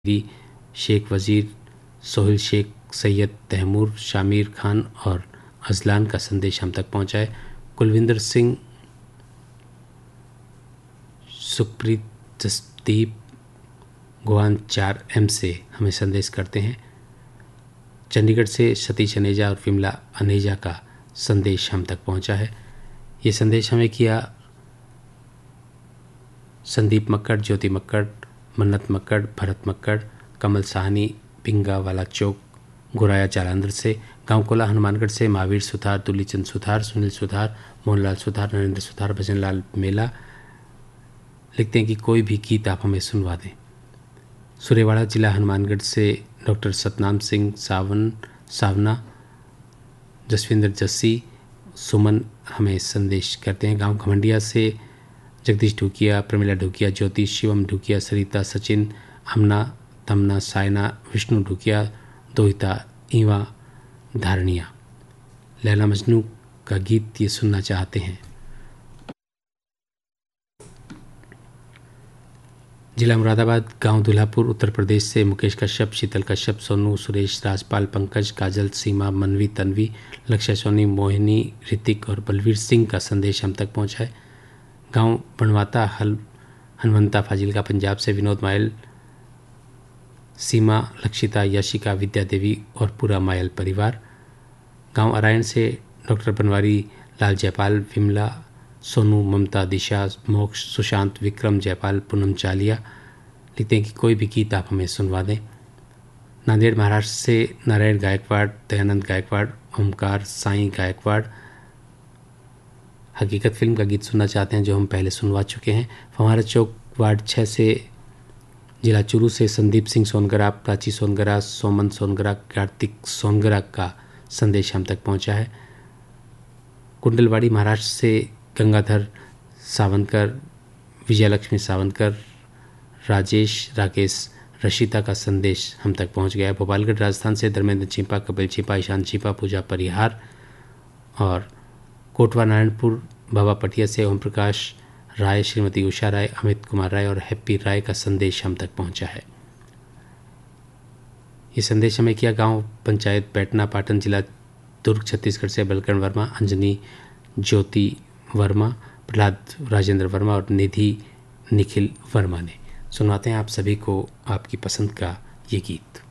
शेख वजीर, सोहेल शेख, सैयद तैमूर, शामिर खान और अजलान का संदेश हम तक पहुंचा है। कुलविंदर सिंह, सुखप्रीत, जसदीप गोवान 4M से हमें संदेश करते हैं। चंडीगढ़ से सतीश अनेजा और विमला अनेजा का संदेश हम तक पहुंचा है। ये संदेश हमें किया संदीप मक्कड़, ज्योति मक्कड़, मन्नत मक्कड़, भरत मक्कड़, कमल साहनी, पिंगा वाला चौक, गुराया जालंधर से, गांव कोला हनुमानगढ़ से, महावीर सुथार, तुलीचंद सुथार, सुनील सुथार, मोहनलाल सुथार, नरेंद्र सुथार, भजनलाल मेला लिखते हैं कि कोई भी गीत आप हमें सुनवा दें। सुरेवाड़ा जिला हनुमानगढ़ से डॉक्टर सतनाम सिंह सावना, जसविंदर जस्सी, सुमन हमें संदेश करते हैं। गांव घमंडिया से जगदीश ढुकिया, प्रमिला ढुकिया, ज्योति, शिवम ढुकिया, सरिता, सचिन, अमना, तमना, सायना, विष्णु ढुकिया, दोहिता, ईवा, धारणिया लैला मजनू का गीत ये सुनना चाहते हैं। जिला मुरादाबाद, गांव दुल्हापुर, उत्तर प्रदेश से मुकेश कश्यप, शीतल कश्यप, सोनू, सुरेश, राजपाल, पंकज, काजल, सीमा, मनवी, तन्वी, लक्ष्य सोनी, मोहिनी, ऋतिक और बलवीर सिंह का संदेश हम तक पहुंचा है। गांव बनवाता, हनवंता, फाजिल्का, पंजाब से विनोद मायल, सीमा, लक्षिता, यशिका, विद्या देवी और पूरा मायल परिवार। गांव अरायण से डॉक्टर बनवारी लाल जयपाल, विमला, सोनू, ममता, दिशा, मोक्ष, सुशांत, विक्रम, जयपाल, पूनम चालिया लिखते हैं कि कोई भी गीत आप हमें सुनवा दें। नांदेड़ महाराष्ट्र से नारायण गायकवाड़, दयानंद गायकवाड़, ओमकार, साईं गायकवाड़ हकीकत फिल्म का गीत सुनना चाहते हैं जो हम पहले सुनवा चुके हैं। फव्वारा चौक वार्ड 6 से जिला चूरू से संदीप सिंह सोनगरा, प्राची सोनगरा, सोमन सोनगरा, कार्तिक सोनगरा का संदेश हम तक पहुंचा है। कुंडलवाड़ी महाराष्ट्र से गंगाधर सावंकर, विजयलक्ष्मी सावंकर, राजेश, राकेश, रशिता का संदेश हम तक पहुंच गया है। भोपालगढ़ राजस्थान से धर्मेंद्र छिपा, कपिल छिपा, ईशान छिपा, पूजा परिहार और कोटवा नारायणपुर बाबा पटिया से ओम प्रकाश राय, श्रीमती उषा राय, अमित कुमार राय और हैप्पी राय का संदेश हम तक पहुंचा है। ये संदेश हमें किया गांव पंचायत बैटना, पाटन, जिला दुर्ग, छत्तीसगढ़ से बलकर्ण वर्मा, अंजनी, ज्योति वर्मा, प्रहलाद राजेंद्र वर्मा और निधि निखिल वर्मा ने। सुनवाते हैं आप सभी को आपकी पसंद का ये गीत।